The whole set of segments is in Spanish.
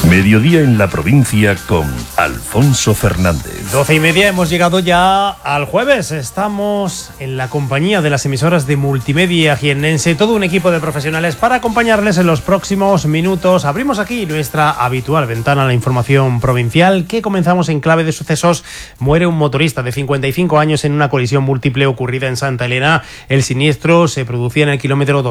Mediodía en la provincia con Alfonso Fernández. 12:30, hemos llegado ya al jueves. Estamos en la compañía de las emisoras de Multimedia Jiennense, todo un equipo de profesionales para acompañarles en los próximos minutos. Abrimos aquí nuestra habitual ventana a la información provincial, que comenzamos en clave de sucesos. Muere un motorista de 55 años en una colisión múltiple ocurrida en Santa Elena. El siniestro se producía en el kilómetro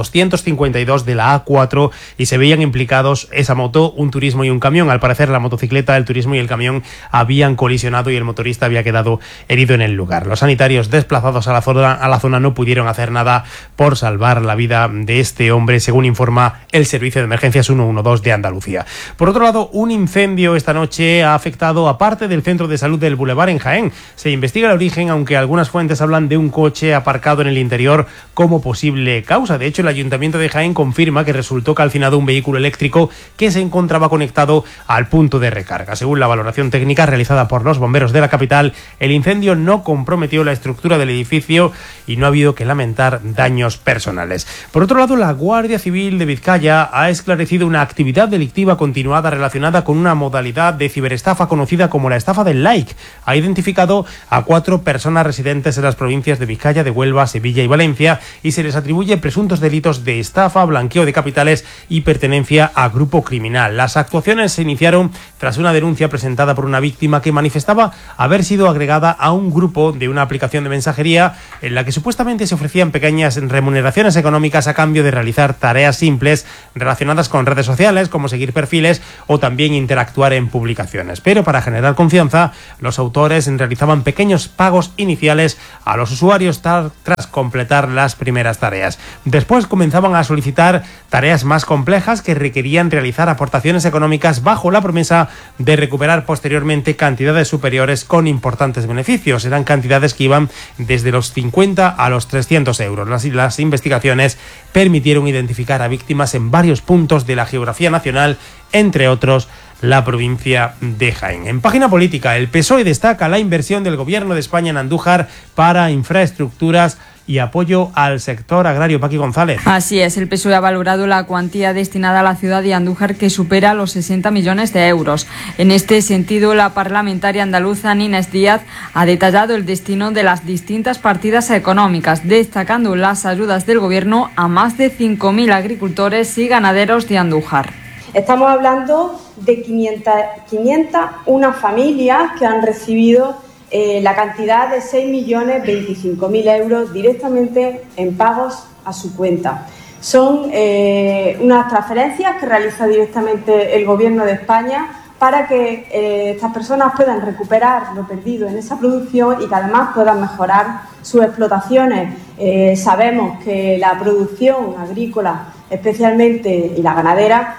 252 de la A4 y se veían implicados esa moto, un turismo y un camión. Al parecer, la motocicleta, el turismo y el camión habían colisionado y el motorista había quedado herido en el lugar. Los sanitarios desplazados a la zona no pudieron hacer nada por salvar la vida de este hombre, según informa el Servicio de Emergencias 112 de Andalucía. Por otro lado, un incendio esta noche ha afectado a parte del centro de salud del Boulevard en Jaén. Se investiga el origen, aunque algunas fuentes hablan de un coche aparcado en el interior como posible causa. De hecho, el Ayuntamiento de Jaén confirma que resultó calcinado un vehículo eléctrico que se encontraba conectado al punto de recarga. Según la valoración técnica realizada por los bomberos de la capital, el incendio no comprometió la estructura del edificio y no ha habido que lamentar daños personales. Por otro lado, la Guardia Civil de Vizcaya ha esclarecido una actividad delictiva continuada relacionada con una modalidad de ciberestafa conocida como la estafa del like. Ha identificado a 4 personas residentes en las provincias de Vizcaya, de Huelva, Sevilla y Valencia, y se les atribuye presuntos delitos de estafa, blanqueo de capitales y pertenencia a grupo criminal. Las actuaciones se iniciaron tras una denuncia presentada por una víctima que manifestaba haber sido agregada a un grupo de una aplicación de mensajería en la que supuestamente se ofrecían pequeñas remuneraciones económicas a cambio de realizar tareas simples relacionadas con redes sociales, como seguir perfiles o también interactuar en publicaciones. Pero para generar confianza, los autores realizaban pequeños pagos iniciales a los usuarios tras completar las primeras tareas. Después comenzaban a solicitar tareas más complejas que requerían realizar aportaciones económicas bajo la promesa de recuperar posteriormente cantidades superiores con importantes beneficios. Eran cantidades que iban desde los 50 a los 300 euros. Las investigaciones permitieron identificar a víctimas en varios puntos de la geografía nacional, entre otros la provincia de Jaén. En página política, el PSOE destaca la inversión del Gobierno de España en Andújar para infraestructuras y apoyo al sector agrario. Paqui González. Así es, el PSOE ha valorado la cuantía destinada a la ciudad de Andújar, que supera los 60 millones de euros. En este sentido, la parlamentaria andaluza Inés Díaz ha detallado el destino de las distintas partidas económicas, destacando las ayudas del Gobierno a más de 5.000 agricultores y ganaderos de Andújar. Estamos hablando de 501 familias que han recibido la cantidad de 6.025.000 euros directamente en pagos a su cuenta. Son unas transferencias que realiza directamente el Gobierno de España para que estas personas puedan recuperar lo perdido en esa producción y que además puedan mejorar sus explotaciones. Sabemos que la producción agrícola, especialmente, y la ganadera,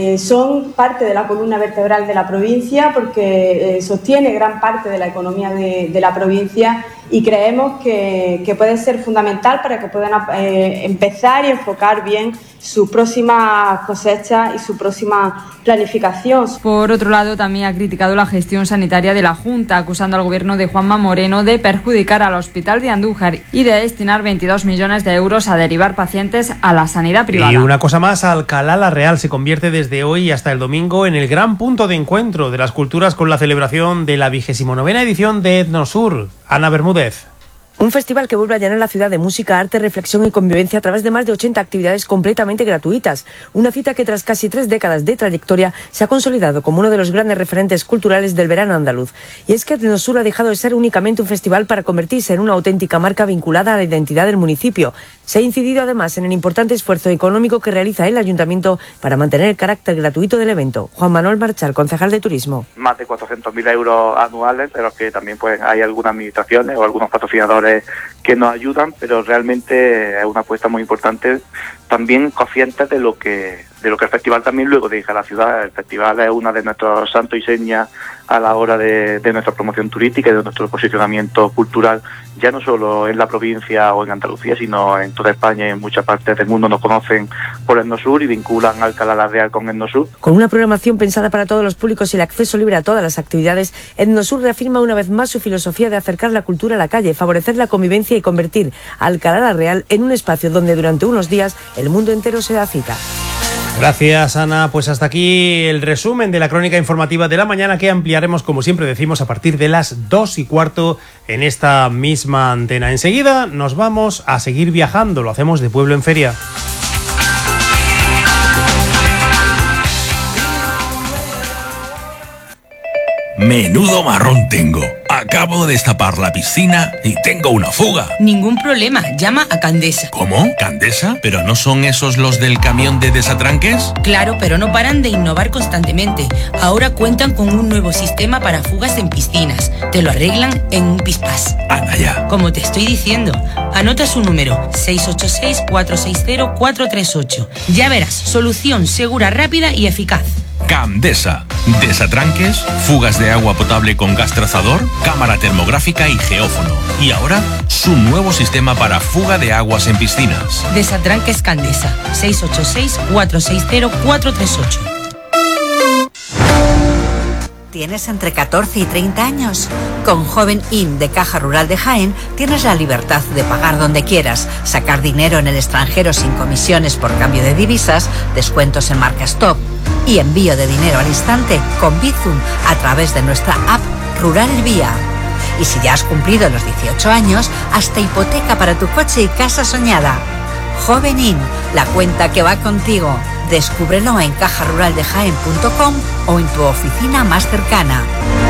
son parte de la columna vertebral de la provincia, porque sostiene gran parte de la economía de la provincia, y creemos que puede ser fundamental para que puedan empezar y enfocar bien su próxima cosecha y su próxima planificación. Por otro lado, también ha criticado la gestión sanitaria de la Junta, acusando al Gobierno de Juanma Moreno de perjudicar al Hospital de Andújar y de destinar 22 millones de euros a derivar pacientes a la sanidad privada. Y una cosa más, Alcalá la Real se convierte desde hoy hasta el domingo en el gran punto de encuentro de las culturas, con la celebración de la 29ª edición de Etnosur. Ana Bermúdez. Un festival que vuelve a llenar la ciudad de música, arte, reflexión y convivencia a través de más de 80 actividades completamente gratuitas. Una cita que tras casi 3 décadas de trayectoria se ha consolidado como uno de los grandes referentes culturales del verano andaluz. Y es que Etnosur ha dejado de ser únicamente un festival para convertirse en una auténtica marca vinculada a la identidad del municipio. Se ha incidido además en el importante esfuerzo económico que realiza el Ayuntamiento para mantener el carácter gratuito del evento. Juan Manuel Marchal, concejal de Turismo. Más de 400.000 euros anuales, pero que también pues hay algunas administraciones o algunos patrocinadores que nos ayudan, pero realmente es una apuesta muy importante, también conscientes de lo que el festival también luego deja a la ciudad. El festival es una de nuestros santos y señas a la hora de nuestra promoción turística y de nuestro posicionamiento cultural, ya no solo en la provincia o en Andalucía, sino en toda España y en muchas partes del mundo. Nos conocen por Etnosur y vinculan Alcalá la Real con Etnosur. Con una programación pensada para todos los públicos y el acceso libre a todas las actividades, Etnosur reafirma una vez más su filosofía de acercar la cultura a la calle, favorecer la convivencia y convertir Alcalá la Real en un espacio donde durante unos días el mundo entero se da cita. Gracias, Ana. Pues hasta aquí el resumen de la crónica informativa de la mañana, que ampliaremos, como siempre decimos, a partir de las 2:15 en esta misma antena. Enseguida nos vamos a seguir viajando, lo hacemos de pueblo en feria. Menudo marrón tengo. Acabo de destapar la piscina y tengo una fuga. Ningún problema, llama a Candesa. ¿Cómo? ¿Candesa? ¿Pero no son esos los del camión de desatranques? Claro, pero no paran de innovar constantemente. Ahora cuentan con un nuevo sistema para fugas en piscinas. Te lo arreglan en un pispás. Anda ya. Como te estoy diciendo, anota su número, 686-460-438. Ya verás, solución segura, rápida y eficaz. Candesa. Desatranques, fugas de agua potable con gas trazador, cámara termográfica y geófono. Y ahora, su nuevo sistema para fuga de aguas en piscinas. Desatranques Candesa. 686-460-438. ¿Tienes entre 14 y 30 años? Con Joven In de Caja Rural de Jaén tienes la libertad de pagar donde quieras, sacar dinero en el extranjero sin comisiones por cambio de divisas, descuentos en marcas top y envío de dinero al instante con Bizum a través de nuestra app Rural El Vía. Y si ya has cumplido los 18 años, hasta hipoteca para tu coche y casa soñada. Joven In, la cuenta que va contigo. Descúbrelo en cajaruraldejaen.com o en tu oficina más cercana.